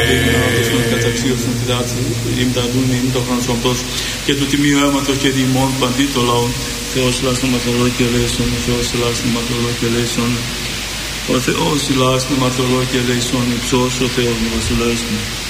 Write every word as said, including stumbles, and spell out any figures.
των καταξίωσων πειράτων, ημ τα δουν, ημ το χρονσομπτός και του τιμίου αίματος και τιμών παντή το λαόν. Θεός λάστον μαθολό και ελέησον, ο Θεός λάστον μαθολό και ελέησον, ο Θεός λάστον μαθολό και ελέησον, υψός ο Θεός μου βασιλεύσον.